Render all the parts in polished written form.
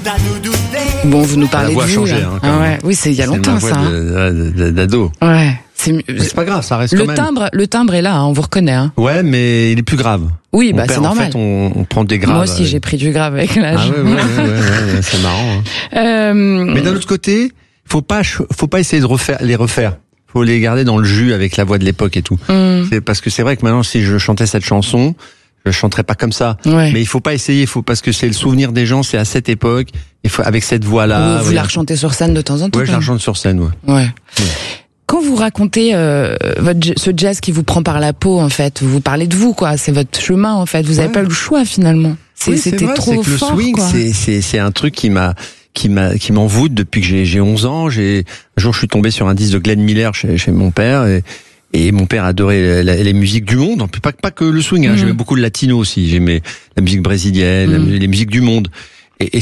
Bon, vous nous parlez de vous. La voix a changé, là. hein, Ah ouais. Oui, c'est il y a longtemps, ça. D'ado. Ouais. C'est pas grave, ça reste quand même. Le timbre est là, hein, on vous reconnaît. Hein. Ouais, mais il est plus grave. Oui, bah c'est normal. En fait, on prend des graves. Moi aussi, j'ai pris du grave avec l'âge. Ah ouais, c'est marrant. Hein. Mais d'un autre côté, faut pas essayer de les refaire. Faut les garder dans le jus avec la voix de l'époque et tout. C'est parce que c'est vrai que maintenant, si je chantais cette chanson, je chanterais pas comme ça. Ouais. Mais il faut pas essayer, parce que c'est le souvenir des gens, c'est à cette époque, avec cette voix-là. Vous la rechantez sur scène de temps en temps? Ouais, je la rechante sur scène, ouais. Quand vous racontez ce jazz qui vous prend par la peau, en fait, vous parlez de vous, quoi. C'est votre chemin, en fait. Vous avez pas le choix, finalement. C'était trop fort, le swing, quoi. C'est un truc qui m'envoûte depuis que j'ai 11 ans. Un jour, je suis tombé sur un disque de Glenn Miller chez mon père et mon père adorait les musiques du monde, pas que le swing, hein. J'aimais beaucoup le latino aussi. J'aimais la musique brésilienne, les musiques du monde. Et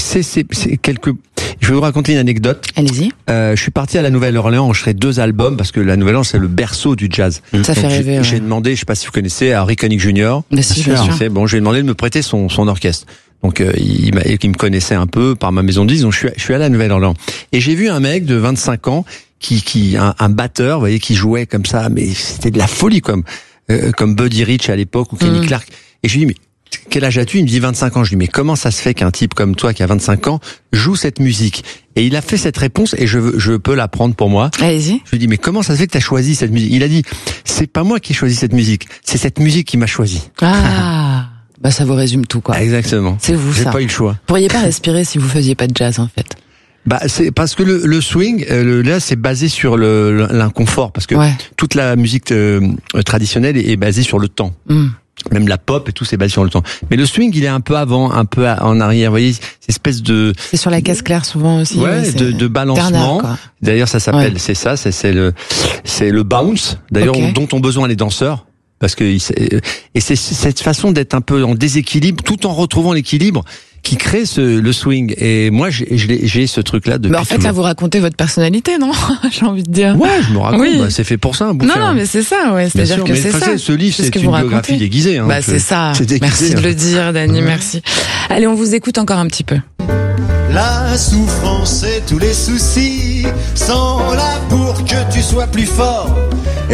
je vais vous raconter une anecdote. Allez-y. Je suis parti à la Nouvelle-Orléans enregistrer 2 albums parce que la Nouvelle-Orléans c'est le berceau du jazz. Ça fait rêver. J'ai demandé, je sais pas si vous connaissez, à Harry Connick Jr. Bien sûr. Bon, je lui ai demandé de me prêter son orchestre. Donc il me connaissait un peu par ma maison de disques. Donc je suis allé à la Nouvelle-Orléans et j'ai vu un mec de 25 ans un batteur, vous voyez, qui jouait comme ça, mais c'était de la folie comme Buddy Rich à l'époque ou Kenny Clark. Et je lui dis mais quel âge as-tu? Il me dit 25 ans. Je lui dis mais comment ça se fait qu'un type comme toi qui a 25 ans joue cette musique? Et il a fait cette réponse et je peux la prendre pour moi. Allez-y. Je lui dis mais comment ça se fait que tu as choisi cette musique? Il a dit c'est pas moi qui ai choisi cette musique, c'est cette musique qui m'a choisi. Ah. Bah ça vous résume tout, quoi. Exactement. C'est vous, ça. J'ai pas eu le choix. Vous pourriez pas respirer si vous faisiez pas de jazz, en fait. Bah c'est parce que le swing là c'est basé sur l'inconfort parce que toute la musique traditionnelle est basée sur le temps. Même la pop et tout c'est basé sur le temps. Mais le swing il est un peu avant, un peu en arrière, vous voyez, cette espèce de c'est sur la caisse claire souvent aussi. Ouais, de balancement. D'ailleurs ça s'appelle c'est le bounce d'ailleurs dont ont besoin les danseurs. Parce que c'est cette façon d'être un peu en déséquilibre tout en retrouvant l'équilibre qui crée le swing. Et moi, j'ai ce truc-là depuis. Mais en fait, là, vous racontez votre personnalité, non? J'ai envie de dire. Ouais, je me raconte. Oui. Bah, c'est fait pour ça. Non, mais c'est ça, ouais. C'est-à-dire que c'est ça. Ce livre, c'est une biographie déguisée. Hein, bah, c'est ça. Merci de le dire, Dany. Merci. Allez, on vous écoute encore un petit peu. La souffrance et tous les soucis sont là pour que tu sois plus fort.